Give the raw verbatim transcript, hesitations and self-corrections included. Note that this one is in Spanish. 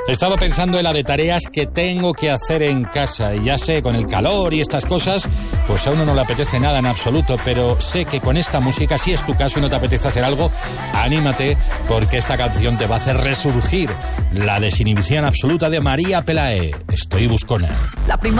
Estaba pensando en la de tareas que tengo que hacer en casa y ya sé, con el calor y estas cosas, pues a uno no le apetece nada en absoluto, pero sé que con esta música, si es tu caso y no te apetece hacer algo, anímate porque esta canción te va a hacer resurgir. La desinhibición absoluta de María Pelae. Estoy buscona. La prima